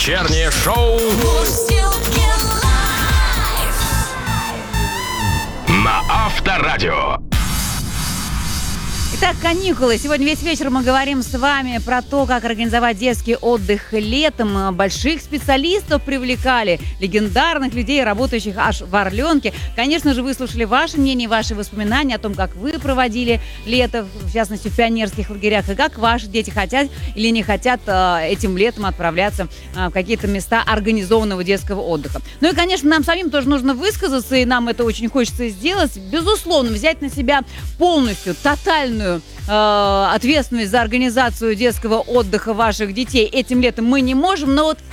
Вечернее шоу на Авторадио. Итак, каникулы. Сегодня весь вечер мы говорим с вами про то, как организовать детский отдых летом. Больших специалистов привлекали, легендарных людей, работающих аж в Орленке. Конечно же, выслушали ваше мнение, ваши воспоминания о том, как вы проводили лето, в частности, в пионерских лагерях, и как ваши дети хотят или не хотят этим летом отправляться в какие-то места организованного детского отдыха. Ну и, конечно, нам самим тоже нужно высказаться, и нам это очень хочется сделать. Безусловно, взять на себя полностью, тотальную ответственность за организацию детского отдыха ваших детей этим летом мы не можем, но вот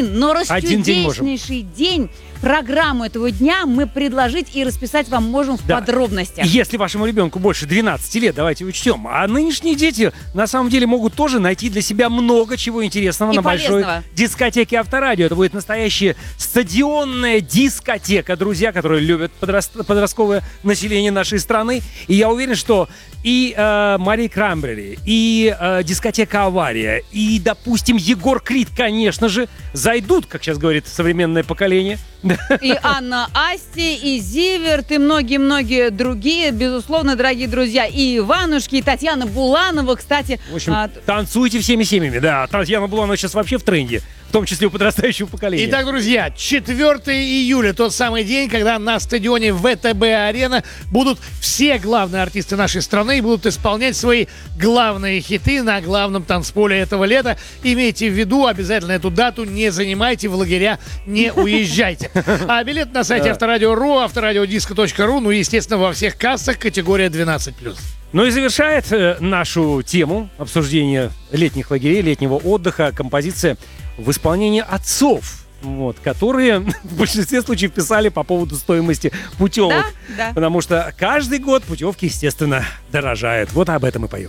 расчудеснейший день, программу этого дня мы предложить и расписать вам можем в подробностях. Если вашему ребенку больше 12 лет, давайте учтем. А нынешние дети на самом деле могут тоже найти для себя много чего интересного и на полезного. большой дискотеке Авторадио. Это будет настоящая стадионная дискотека, друзья, которые любят подростковое население нашей страны. И я уверен, что и Мари Крамбрери, и дискотека «Авария», и, допустим, Егор Крид, конечно же, зайдут, как сейчас говорит современное поколение. И Анна Асти, и Зиверт, и многие-многие другие, безусловно, дорогие друзья. И Иванушки, и Татьяна Буланова, кстати. В общем, танцуйте всеми семьями, да. Татьяна Буланова сейчас вообще в тренде, в том числе у подрастающего поколения. Итак, друзья, 4 июля, тот самый день, когда на стадионе ВТБ-арена будут все главные артисты нашей страны и будут исполнять свои главные хиты на главном танцполе этого лета. Имейте в виду, обязательно эту дату не занимайте, в лагеря не уезжайте. А билет на сайте Авторадио.ру, авторадиодиско.ру, ну и, естественно, во всех кассах категория 12+. Ну и завершает нашу тему обсуждения летних лагерей, летнего отдыха композиция в исполнении отцов, которые в большинстве случаев писали по поводу стоимости путевок. Да. Потому что каждый год путевки, естественно, дорожают. Вот об этом и поем.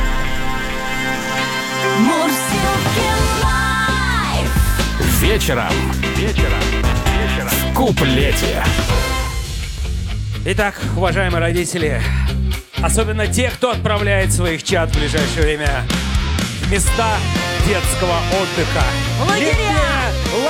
Вечером в куплете. Итак, уважаемые родители, особенно те, кто отправляет своих чад в ближайшее время в места детского отдыха. Лагеря!